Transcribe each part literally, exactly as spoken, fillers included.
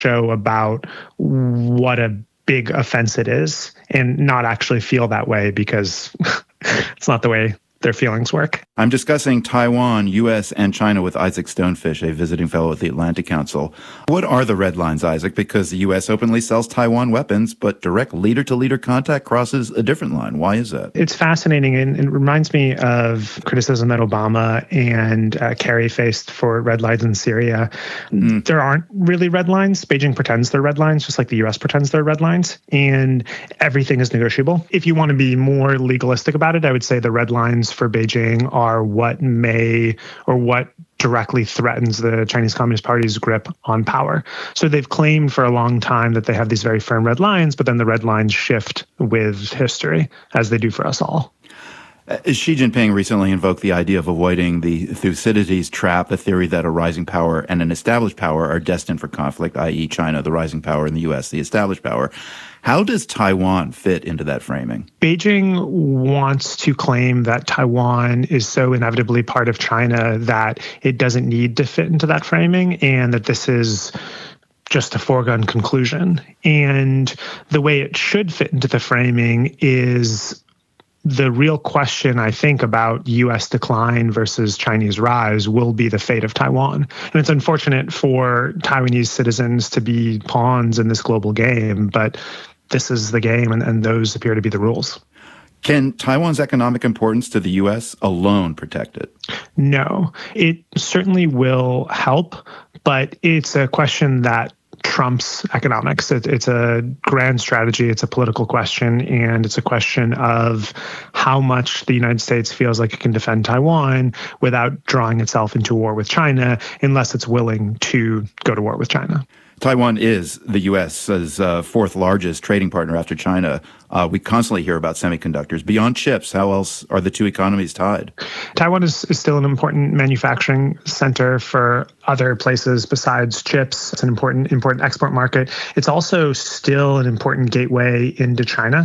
show about what a big offense it is and not actually feel that way because it's not the way their feelings work. I'm discussing Taiwan, U S, and China with Isaac Stonefish, a visiting fellow at the Atlantic Council. What are the red lines, Isaac? Because the U S openly sells Taiwan weapons, but direct leader-to-leader contact crosses a different line. Why is that? It's fascinating, and it reminds me of criticism that Obama and uh, Kerry faced for red lines in Syria. Mm. There aren't really red lines. Beijing pretends they're red lines, just like the U S pretends they're red lines, and everything is negotiable. If you want to be more legalistic about it, I would say the red lines for Beijing are what may or what directly threatens the Chinese Communist Party's grip on power. So they've claimed for a long time that they have these very firm red lines, but then the red lines shift with history, as they do for us all. Uh, Xi Jinping recently invoked the idea of avoiding the Thucydides trap, a theory that a rising power and an established power are destined for conflict, that is. China, the rising power, and the U S, the established power. How does Taiwan fit into that framing? Beijing wants to claim that Taiwan is so inevitably part of China that it doesn't need to fit into that framing, and that this is just a foregone conclusion. And the way it should fit into the framing is the real question, I think, about U S decline versus Chinese rise will be the fate of Taiwan. And it's unfortunate for Taiwanese citizens to be pawns in this global game, but this is the game, and, and those appear to be the rules. Can Taiwan's economic importance to the U S alone protect it? No. It certainly will help, but it's a question that trumps economics. It, it's a grand strategy. It's a political question, and it's a question of how much the United States feels like it can defend Taiwan without drawing itself into war with China, unless it's willing to go to war with China. Taiwan is the U S's uh, fourth largest trading partner after China. Uh, we constantly hear about semiconductors. Beyond chips, how else are the two economies tied? Taiwan is, is still an important manufacturing center for other places besides chips. It's an important, important export market. It's also still an important gateway into China.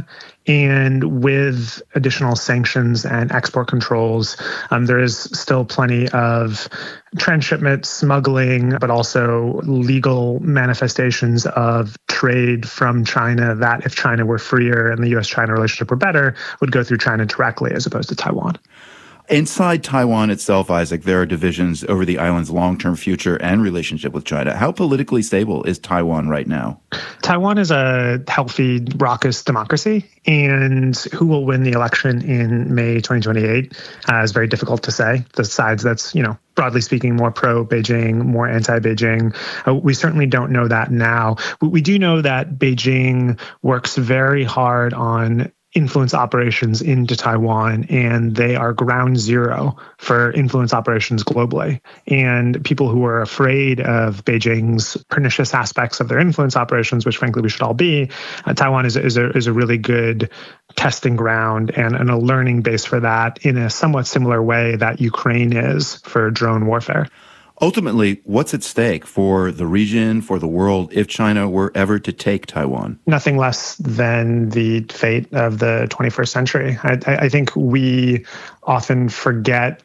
And with additional sanctions and export controls, um, there is still plenty of transshipment smuggling, but also legal manifestations of trade from China that, if China were freer and the U S China relationship were better, would go through China directly as opposed to Taiwan. Inside Taiwan itself, Isaac, there are divisions over the island's long-term future and relationship with China. How politically stable is Taiwan right now? Taiwan is a healthy, raucous democracy, and who will win the election in May twenty twenty-eight uh, is very difficult to say. The sides that's, you know, broadly speaking, more pro-Beijing, more anti-Beijing. Uh, we certainly don't know that now. We, we do know that Beijing works very hard on influence operations into Taiwan, and they are ground zero for influence operations globally. And people who are afraid of Beijing's pernicious aspects of their influence operations, which frankly we should all be, uh, Taiwan is, is, a, is a really good testing ground and, and a learning base for that in a somewhat similar way that Ukraine is for drone warfare. Ultimately, what's at stake for the region, for the world, if China were ever to take Taiwan? Nothing less than the fate of the twenty-first century. I, I think we often forget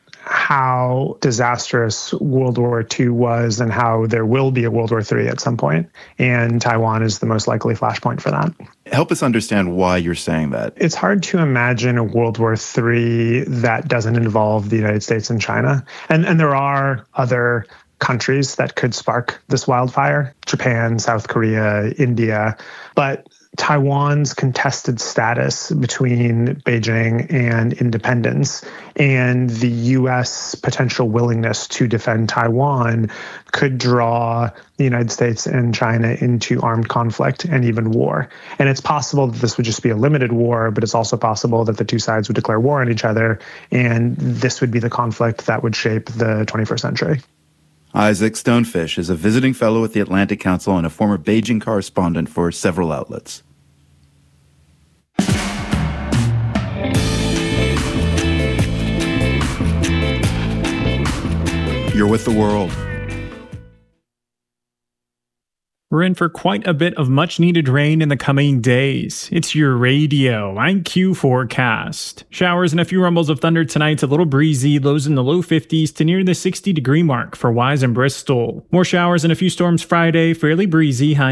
how disastrous World War Two was and how there will be a World War Three at some point. And Taiwan is the most likely flashpoint for that. Help us understand why you're saying that. It's hard to imagine a World War Three that doesn't involve the United States and China. And, and there are other countries that could spark this wildfire: Japan, South Korea, India. But Taiwan's contested status between Beijing and independence and the U S potential willingness to defend Taiwan could draw the United States and China into armed conflict and even war. And it's possible that this would just be a limited war, but it's also possible that the two sides would declare war on each other, and this would be the conflict that would shape the twenty-first century. Isaac Stonefish is a visiting fellow at the Atlantic Council and a former Beijing correspondent for several outlets. You're with The World. We're in for quite a bit of much-needed rain in the coming days. It's your radio I Q forecast. Showers and a few rumbles of thunder tonight, a little breezy, lows in the low fifties to near the sixty degree mark for Wise and Bristol. More showers and a few storms Friday, fairly breezy, high